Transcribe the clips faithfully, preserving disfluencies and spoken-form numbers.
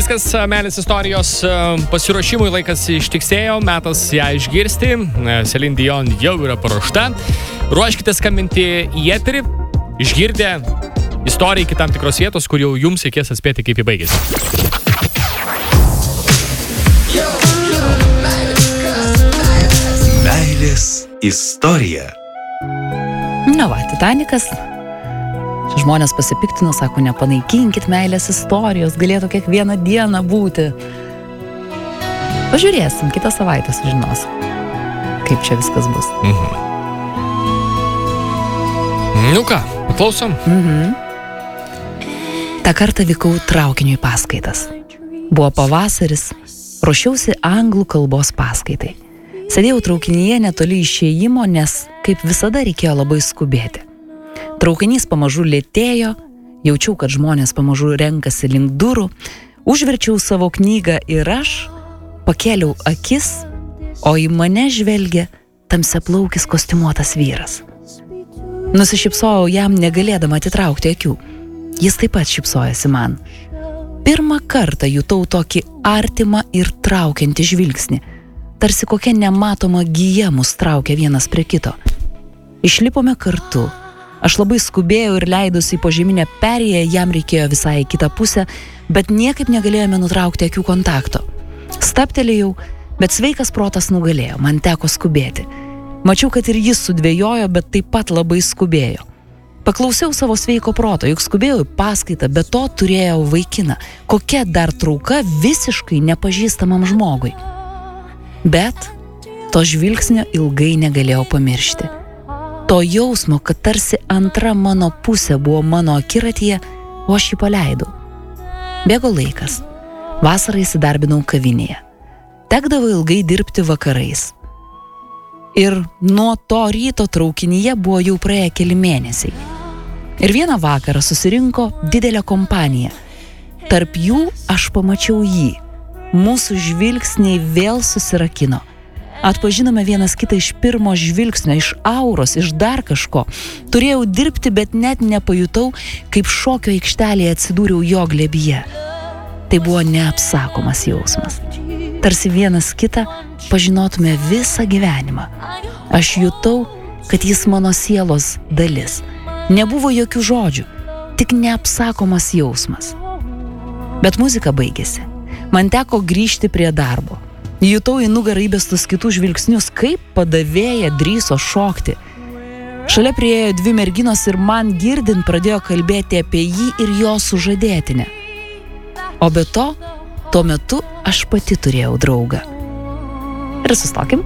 Viskas, meilės istorijos pasiruošimui laikas ištiksėjo, metas ją išgirsti. Celine Dion jau yra paruošta. Ruoškite skambinti į eterį, išgirdę istoriją iki tam tikros vietos, kur jau jums reikės atspėti, kaip jį baigėsi. Meilės istorija. Na va, Titanikas. Žmonės pasipiktino, sako, nepanaikinkit meilės istorijos, galėtų kiekvieną dieną būti. Pažiūrėsim, kitą savaitę sužinosim, kaip čia viskas bus. Mhm. Nu ką, paklausom. Mhm. Ta kartą vykau traukiniu į paskaitas. Buvo pavasaris, ruošiausi anglų kalbos paskaitai. Sėdėjau traukinyje netoli išėjimo, nes kaip visada reikėjo labai skubėti. Traukinys pamažu lėtėjo, jaučiau, kad žmonės pamažu renkasi link durų, užverčiau savo knygą ir aš pakėliau akis, o į mane žvelgė tamsiaplaukis kostiumuotas vyras. Nusišypsojau jam, negalėdama atitraukti akių. Jis taip pat šypsojasi man. Pirmą kartą jutau tokį artimą ir traukiantį žvilgsnį, tarsi kokia nematoma gija mus traukia vienas prie kito. Išlipome kartu. Aš labai skubėjau ir leidusi į požeminę perėją, jam reikėjo visai į kitą pusę, bet niekaip negalėjome nutraukti akių kontakto. Staptelėjau, bet sveikas protas nugalėjo, man teko skubėti. Mačiau, kad ir jis sudvejojo, bet taip pat labai skubėjo. Paklausiau savo sveiko proto, juk skubėjau į paskaitą, bet to turėjau vaikiną. Kokia dar trauka visiškai nepažįstamam žmogui. Bet to žvilgsnio ilgai negalėjau pamiršti. To jausmo, kad tarsi antra mano pusė buvo mano akiratyje, o aš jį paleidau. Bėgo laikas. Vasarą įsidarbinau kavinėje. Tekdavo ilgai dirbti vakarais. Ir nuo to ryto traukinyje buvo jau praėję keli mėnesiai. Ir vieną vakarą susirinko didelė kompanija. Tarp jų aš pamačiau jį. Mūsų žvilgsniai vėl susirakino. Atpažinome vienas kitą iš pirmo žvilgsnio, iš auros, iš dar kažko. Turėjau dirbti, bet net nepajutau, kaip šokio aikštelėje atsidūriau jo glėbyje. Tai buvo neapsakomas jausmas. Tarsi vienas kitą pažinotume visą gyvenimą. Aš jutau, kad jis mano sielos dalis. Nebuvo jokių žodžių, tik neapsakomas jausmas. Bet muzika baigėsi. Man teko grįžti prie darbo. Jutau į nugarą įbestus kitų žvilgsnius, kaip padavėja drįso šokti. Šalia priėjo dvi merginos ir man girdint pradėjo kalbėti apie jį ir jo sužadėtinę. O be to, tuo metu aš pati turėjau draugą. Ir sustokim.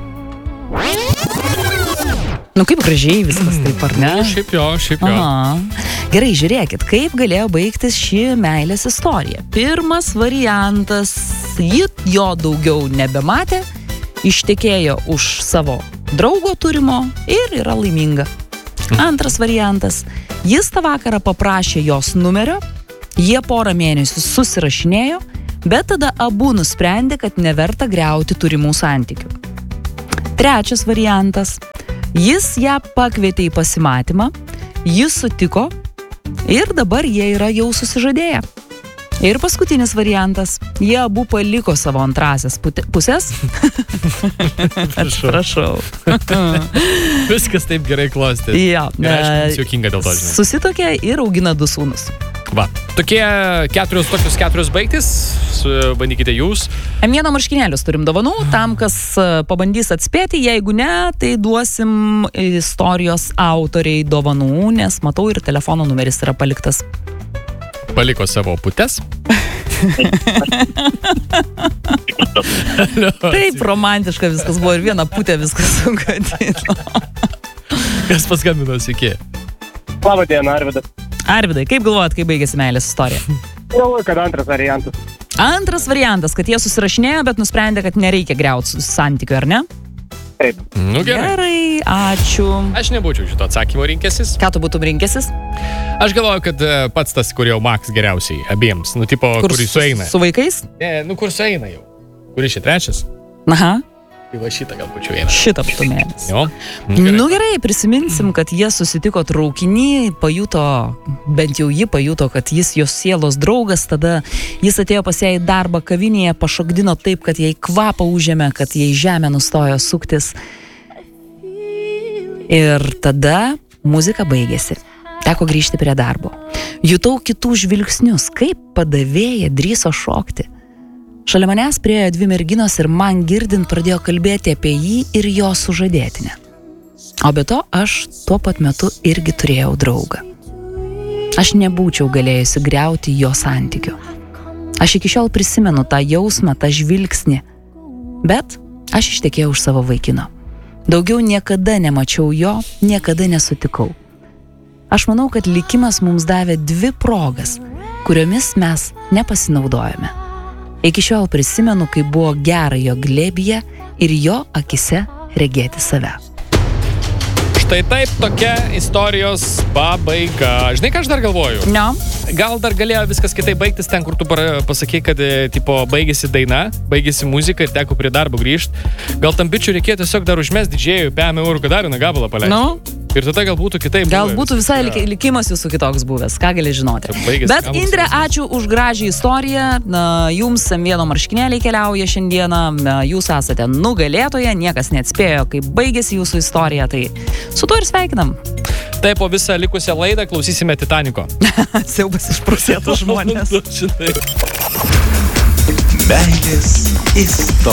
Nu kaip gražiai viskas taip, ar ne? Nu, šiaip jo, šiaip jo. Aha. Gerai, žiūrėkit, kaip galėjo baigtis ši meilės istorija. Pirmas variantas, ji jo daugiau nebematė, ištekėjo už savo draugo turimo ir yra laiminga. Antras variantas, jis tą vakarą paprašė jos numerio, jie porą mėnesių susirašinėjo, bet tada abu nusprendė, kad neverta griauti turimų santykių. Trečias variantas, jis ją pakvietė į pasimatymą, jis sutiko ir dabar jie yra jau susižadėję. Ir paskutinis variantas, jie abu paliko savo antrasias pusės. Atsiprašau. Viskas taip gerai klostė. Ja, ir aišku, juokinga dėl to, žinai. Susitokė ir augina du sūnus. Va, tokie keturios, tokios keturios baigtis, bandykite jūs. Emieno marškinėlius turim dovanų, tam, kas pabandys atspėti, jeigu ne, tai duosim istorijos autoriai dovanų, nes matau ir telefono numeris yra paliktas. Paliko savo putes. Taip romantiška viskas buvo ir vieną putę viskas sugadino. Kas paskambino iki? Labą dieną, Arvidas. Arvidai, kaip galvojat, kaip baigėsi meilės istorija? Galvoju, kad antras variantas. Antras variantas, kad jie susirašinėjo, bet nusprendė, kad nereikia griauti santykių, ar ne? Taip. Nu gerai. Gerai, ačiū. Aš nebūčiau šito atsakymo rinkęsis. Ką tu būtum rinkęsis? Aš galvoju, kad pats tas, kur jau Max geriausiai abiems. Nu, tipo, Kur kuris sueina. Su vaikais? Ne, nu, kur sueina jau. Kuris čia trečias? Aha. Tai va šitą gal būčiau vienas. Šitą patumėlis. Jo. Nu gerai, prisiminsim, kad jie susitiko traukinį, pajuto, bent jau ji pajuto, kad jis jos sielos draugas, tada jis atėjo pas ją į darbą kavinėje, pašokdino taip, kad jai kvapą užėmė, kad jai žemė nustojo suktis. Ir tada muzika baigėsi. Teko grįžti prie darbo. Jutau kitų žvilgsnius, kaip padavėja drįso šokti. Šalia manęs priėjo dvi merginos ir man girdint pradėjo kalbėti apie jį ir jo sužadėtinę. O be to aš tuo pat metu irgi turėjau draugą. Aš nebūčiau galėjusi griauti jo santykių. Aš iki šiol prisimenu tą jausmą, tą žvilgsnį, bet aš ištekėjau už savo vaikino. Daugiau niekada nemačiau jo, niekada nesutikau. Aš manau, kad likimas mums davė dvi progas, kuriomis mes nepasinaudojame. Iki šiol prisimenu, kaip buvo gera jo glėbyje ir jo akise regėti save. Štai taip tokia istorijos pabaiga. Žinai, ką aš dar galvoju? No. Gal dar galėjo viskas kitaip baigtis ten, kur tu pasakei, kad tipo, baigėsi daina, baigėsi muzika ir teko prie darbo grįžti. Gal tam bičiu reikėjo tiesiog dar užmest didžėjų, pėmė eurų, kad dar vieną gabalą paleisti. No. Ir tada gal būtų kitaip. Gal būtų visai ja. likimas jūsų kitoks buvęs, ką gali žinoti. Bet Indre, ačiū už gražią istoriją. Jums M vieno marškinėliai keliauja šiandieną. Jūs esate nugalėtoje, niekas neatspėjo, kaip baigėsi jūsų istorija. Tai su to ir sveikinam. Taip, po visą likusią laidą klausysime Titaniko. Siaubas išprusėtų žmonės. Meilės istorija.